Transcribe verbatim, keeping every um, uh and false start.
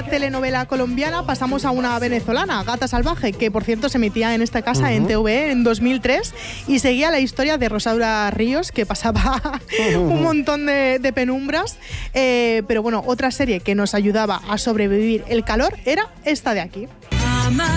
telenovela colombiana pasamos a una venezolana, Gata Salvaje, que por cierto se emitía en esta casa, uh-huh, en T V E en dos mil tres, y seguía la historia de Rosaura Ríos, que pasaba uh-huh. un montón de, de penumbras. Eh, pero bueno, otra serie que nos ayudaba a sobrevivir el calor era esta de aquí.